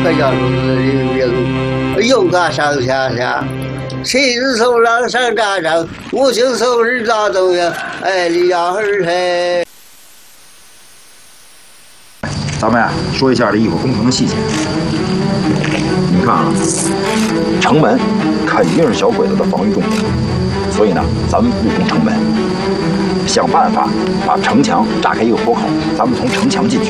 个叫做领兵，勇敢上下下。谁日手上上战场，五星手日大东阳，爱里要儿嘿。 咱们呀，说一下这一会工程的细节。你看啊，城门肯定是小鬼子的防御重点，所以呢，咱们不攻城门，想办法把城墙炸开一个豁口，咱们从城墙进去。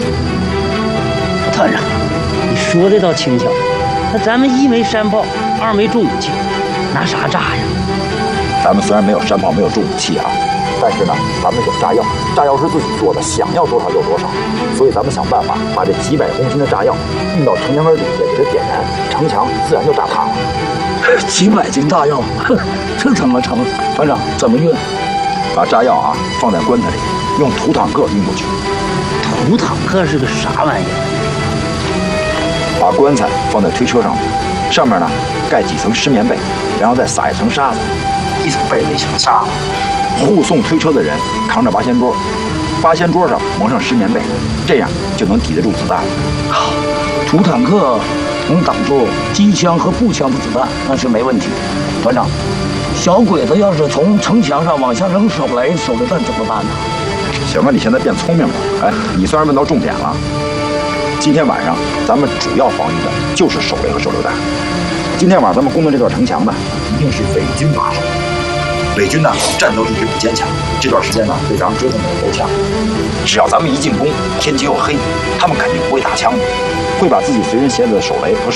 团长，你说的倒轻巧，那咱们一没山炮，二没重武器，拿啥炸呀？ 咱们虽然没有山炮，没有重武器啊，但是呢，咱们有炸药，炸药是自己做的，想要多少有多少。所以咱们想办法把这几百公斤的炸药运到城墙根底下，给它点燃，城墙自然就炸塌了。 几百斤炸药，这怎么成？团长怎么运？ 把炸药啊放在棺材里，用土坦克运过去。 土坦克是个啥玩意儿？ 把棺材放在推车上面，上面呢盖几层湿棉被，然后再撒一层沙子， 一层被子一层沙子。 护送推车的人扛着八仙桌，八仙桌上蒙上湿棉被，这样就能抵得住子弹了。 好，土坦克能挡住机枪和步枪的子弹，那是没问题。团长，小鬼子要是从城墙上往下扔手榴弹怎么办呢？ 行了，你现在变聪明了。哎，你虽然问到重点了，今天晚上咱们主要防御的就是手雷和手榴弹。今天晚上咱们攻的这段城墙呢，一定是伪军把守。伪军呢，战斗意志不坚强，这段时间呢被咱们折腾得够呛。只要咱们一进攻，天气又黑，他们肯定不会打枪的，会把自己随身携带的手雷和